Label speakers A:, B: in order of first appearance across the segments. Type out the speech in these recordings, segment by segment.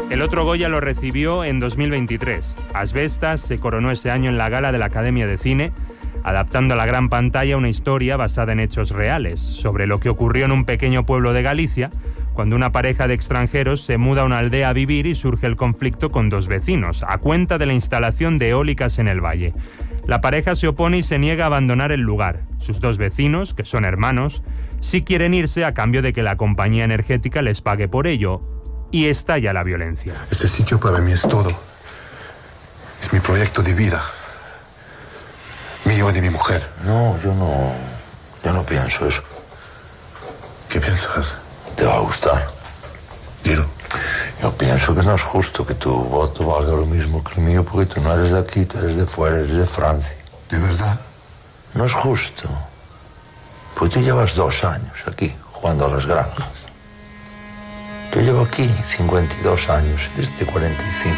A: El otro Goya lo recibió en 2023. Asbestas se coronó ese año en la gala de la Academia de Cine, adaptando a la gran pantalla una historia basada en hechos reales, sobre lo que ocurrió en un pequeño pueblo de Galicia, cuando una pareja de extranjeros se muda a una aldea a vivir y surge el conflicto con dos vecinos, a cuenta de la instalación de eólicas en el valle. La pareja se opone y se niega a abandonar el lugar. Sus dos vecinos, que son hermanos, sí quieren irse a cambio de que la compañía energética les pague por ello, y estalla la violencia.
B: Este sitio para mí es todo. Es mi proyecto de vida. Mío y de mi mujer.
C: No, yo no pienso eso.
B: ¿Qué piensas?
C: Te va a gustar.
B: Dilo.
C: Yo pienso que no es justo que tu voto valga lo mismo que el mío, porque tú no eres de aquí, tú eres de fuera, eres de Francia.
B: ¿De verdad?
C: No es justo. Pues tú llevas 2 años aquí, jugando a las granjas. Yo llevo aquí 52 años, 45.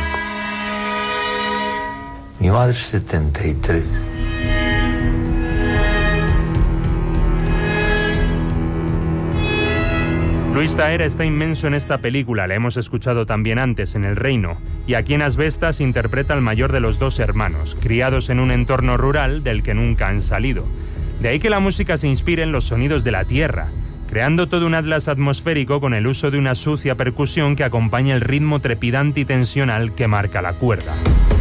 C: Mi madre 73.
A: Luis Tahera está inmenso en esta película, la hemos escuchado también antes, en El Reino, y aquí en Asbestas interpreta al mayor de los dos hermanos, criados en un entorno rural del que nunca han salido. De ahí que la música se inspire en los sonidos de la tierra, creando todo un atlas atmosférico con el uso de una sucia percusión que acompaña el ritmo trepidante y tensional que marca la cuerda.